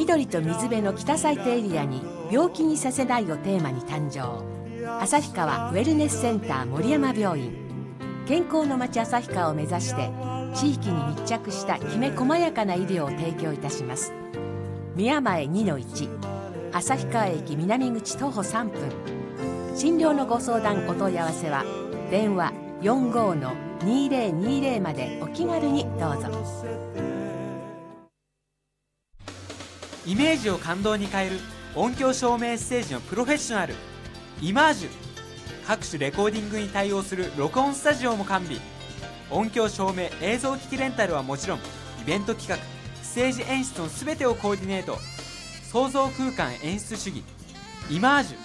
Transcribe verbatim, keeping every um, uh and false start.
緑と水辺の北最低エリアに病気にさせないをテーマに誕生。旭川ウェルネスセンター森山病院、健康の街旭川を目指して地域に密着したきめ細やかな医療を提供いたします。宮前 にのいち、 旭川駅南口徒歩さんぷん。診療のご相談お問い合わせは電話 よんごーのにーぜろにーぜろ までお気軽にどうぞ。 イメージを感動に変える音響照明ステージのプロフェッショナルイマージュ。各種レコーディングに対応する録音スタジオも完備。音響照明映像機器レンタルはもちろん、イベント企画ステージ演出の全てをコーディネート。創造空間演出主義イマージュ。